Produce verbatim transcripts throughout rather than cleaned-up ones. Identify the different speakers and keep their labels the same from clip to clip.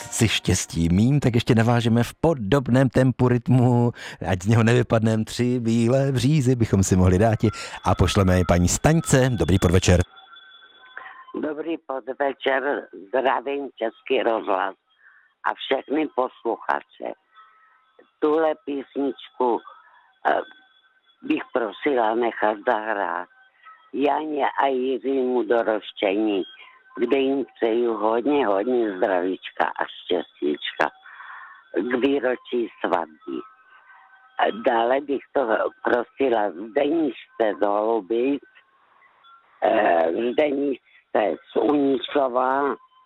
Speaker 1: si štěstí mým, tak ještě navážeme v podobném tempu rytmu, ať z něho nevypadneme tři bílé břízy, bychom si mohli dát a pošleme paní Staňce. Dobrý podvečer.
Speaker 2: Dobrý podvečer, zdravím Český rozhlas a všechny posluchače. Tuhle písničku eh, bych prosila nechat zahrát Janě a Jiřímu do roštění, kde jim přeju hodně, hodně zdravíčka a štěstíčka k výročí svatby. Dále bych to prosila Zdeničce z Holubic, eh, Zdeničce z Uničova,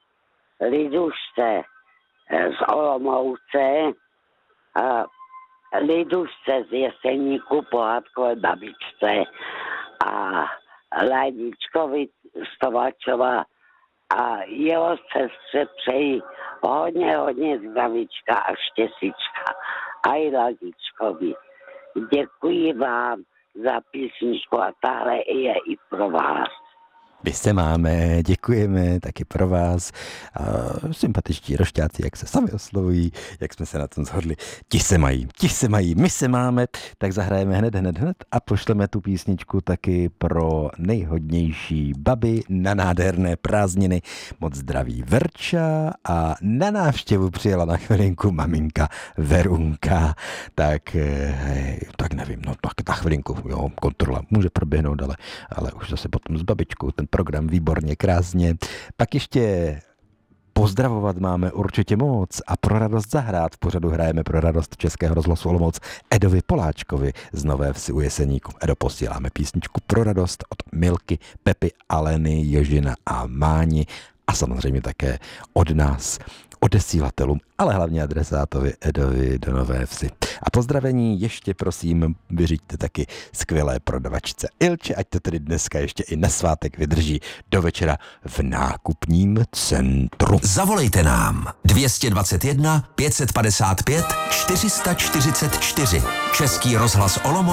Speaker 2: Lidušce z Olomouce a Lidušce z Jeseníku, pohádkové babičce a Lajdičkovi z Tovačova a jeho sestře přeji hodně, hodně zdravíčka a štěstíčka. A i Lajdičkovi. Děkuji vám za písničku a tahle je i pro vás.
Speaker 1: My se máme, děkujeme taky pro vás. Uh, sympatičtí rošťáci, jak se sami oslovují, jak jsme se na tom shodli. Ti se mají, ti se mají, my se máme, tak zahrajeme hned, hned, hned a pošleme tu písničku taky pro nejhodnější baby na nádherné prázdniny. Moc zdraví Verča a na návštěvu přijela na chvilinku maminka Verunka. Tak, hej, tak nevím, no tak na chvilinku, jo, kontrola může proběhnout, ale, ale už zase potom s babičkou ten program výborně, krásně. Pak ještě pozdravovat máme určitě moc a pro radost zahrát. V pořadu hrajeme pro radost Českého rozhlasu Olomouc Edovi Poláčkovi z Nové Vsi u Jeseníku. Edo, posíláme písničku pro radost od Milky, Pepy, Aleny, Jožina a Máni a samozřejmě také od nás, odesílatelům, ale hlavně adresátovi Edovi do Nové Vsi. A pozdravení ještě prosím vyřiďte taky skvělé prodavačce Ilče, ať to tedy dneska ještě i na svátek vydrží do večera v nákupním centru.
Speaker 3: Zavolejte nám dvě stě dvacet jedna pět set padesát pět čtyři sta čtyřicet čtyři. Český rozhlas Olomouc.